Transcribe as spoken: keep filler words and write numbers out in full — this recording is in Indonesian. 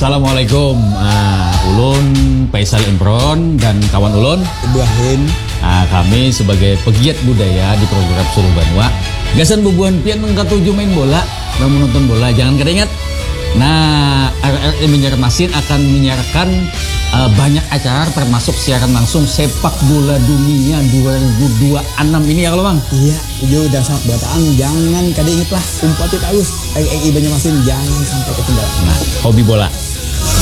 Assalamualaikum, uh, Ulun Faisal Imron dan kawan Ulun Ibrahim. Uh, kami sebagai pegiat budaya di program Suruh Banua. Gasan bubuan pian mengkatuju main bola, mau menonton bola, jangan keringat. Nah, R R I Banjar Masin akan menyiarkan uh, banyak acara termasuk siaran langsung sepak bola dunia dua ribu dua puluh enam ini ya kalau Bang. Iya, itu udah sangat bataan. Jangan kadang ingat lah, umpati terus R R I Banjar Masin jangan sampai ketinggalan. Nah, hobi bola.